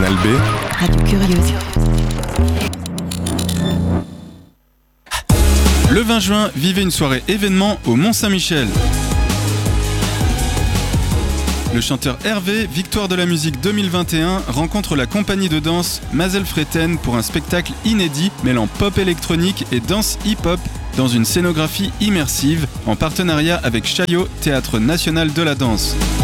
Canal B. Radio Curieuse. Le 20 juin, vivez une soirée événement au Mont-Saint-Michel. Le chanteur Hervé, victoire de la musique 2021, rencontre la compagnie de danse Mazel Freten pour un spectacle inédit mêlant pop électronique et danse hip-hop dans une scénographie immersive en partenariat avec Chaillot, Théâtre National de la Danse.